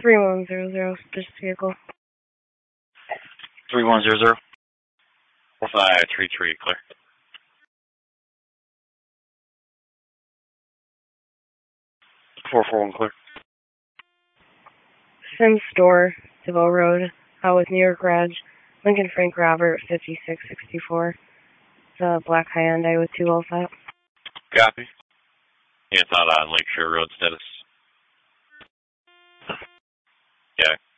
3100, this vehicle. 3100. 4533, clear. Four, one, clear. Sim Store, DeVoe Road, with New York Reg, Lincoln Frank Robert, 5664. It's a black Hyundai with 2 wheel top. Copy. Yeah, it's out on Lakeshore Road status. Yeah.